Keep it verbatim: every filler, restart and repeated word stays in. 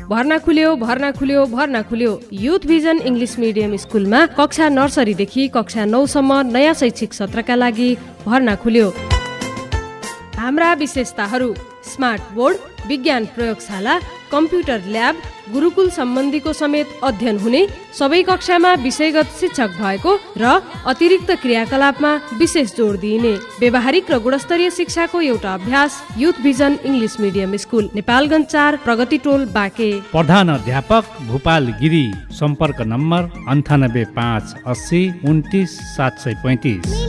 भर्ना खुल्यो भर्ना खुल्यो भर्ना खुल्यो। युथ भिजन इङ्ग्लिस मिडियम स्कुलमा कक्षा नर्सरीदेखि कक्षा नौसम्म नयाँ शैक्षिक सत्रका लागि भर्ना खुल्यो। हाम्रा विशेषताहरू: स्मार्ट बोर्ड, विज्ञान प्रयोगशाला, कम्प्युटर ल्याब, गुरुकुल सम्बन्धीको समेत अध्ययन हुने, सबै कक्षामा विषयगत शिक्षक भएको र अतिरिक्त क्रियाकलापमा विशेष जोड दिइने, व्यावहारिक र गुणस्तरीय शिक्षाको एउटा अभ्यास। Youth vision English medium school, Nepalgunj चार, प्रगति टोल, बाँके। प्रधान अध्यापक भूपाल गिरी। सम्पर्क नम्बर अन्ठानब्बे पाँच अस्सी उन्तिस सात सय पैँतिस।